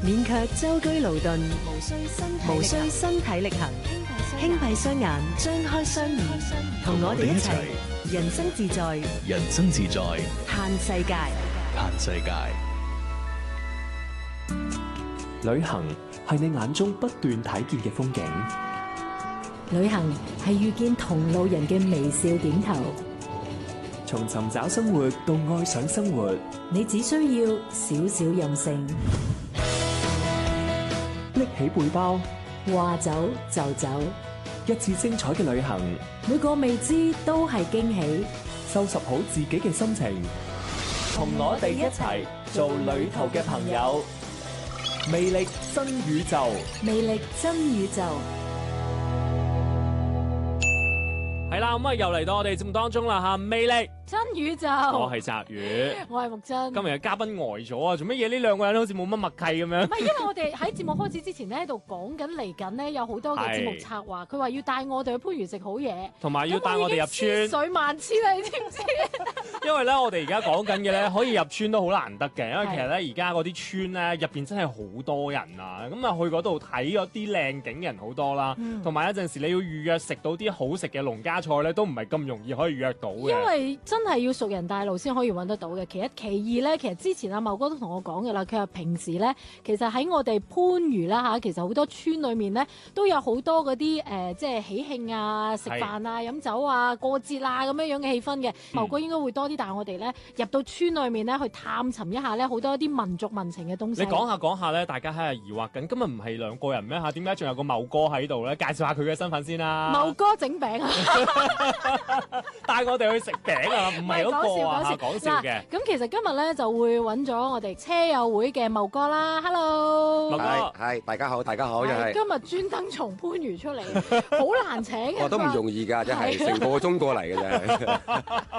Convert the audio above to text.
免卻舟車勞頓，無需身體力行，輕閉雙眼，張開雙耳，同我哋一齊人生自在， 人生自在， 嘆世界。 嘆世界。 旅行係你眼中不斷睇見嘅風景， 旅行係遇見同路人嘅微笑點頭。 從尋找生活到愛上生活， 你只需要少少任性， 拎起背包， 話走就走， 一次精彩嘅旅行， 每個未知都係驚喜。 收拾好自己嘅心情，同我哋一齊做旅途嘅朋友。魅力新宇宙， 魅力真宇宙。 係啦，咁啊又嚟到我哋節目當中啦吓，魅力真宇宙， 我係澤宇， 我係木真。 今日嘅嘉賓呆咗啊，做乜嘢？呢兩個人好似冇乜默契咁樣。 唔係，因為我哋喺節目開始之前咧，喺度講緊嚟緊咧，有好多嘅節目策劃。佢話要帶我哋去番禺食好嘢， 同埋要帶我哋入村。 水萬千啦，你知唔知？ 因為咧，我哋而家講緊嘅咧，可以入村都好難得嘅，因為其實咧，而家嗰啲村咧入邊真係好多人啊，咁啊去嗰度睇嗰啲靚景嘅人好多啦，同埋有陣時你要預約食到啲好食嘅農家菜咧，都唔係咁容易可以預約到嘅。 因為真係要熟人帶路先可以揾得到嘅。其一，其二咧，其實之前阿茂哥都同我講嘅啦，佢話平時咧，其實喺我哋番禺啦嚇，其實好多村裏面咧都有好多嗰啲即係喜慶啊、食飯啊、飲酒啊、過節啊咁樣樣嘅氣氛嘅。茂哥應該會多啲帶我哋咧入到村裏面咧去探尋一下咧好多啲民族民情嘅東西。 你講下咧，大家喺度疑惑緊，今日唔係兩個人咩嚇？點解仲有個茂哥喺度咧？介紹下佢嘅身份先啦。 茂哥整餅啊！ 帶我哋去食餅啊！唔係嗰個啊，講笑嘅。 咁其實今日咧就會揾咗我哋車友會嘅茂哥啦。Hello， 茂哥， 係大家好，大家好，又係今日專登從番禺出嚟，好難請嘅。 我都唔容易㗎，真係成個鐘過嚟嘅啫。